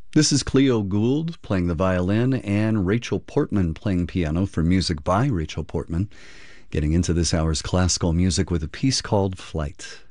This is Cleo Gould playing the violin and Rachel Portman playing piano for music by Rachel Portman. Getting into this hour's classical music with a piece called Flight.